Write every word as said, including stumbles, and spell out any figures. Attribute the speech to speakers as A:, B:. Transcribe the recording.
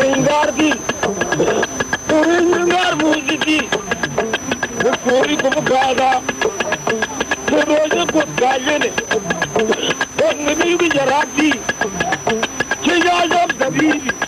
A: Engardi, Engar Muziki, the story of Gaza, the Rosa Kutkayan, the Nimi Jarati, Chayas of the Bibi.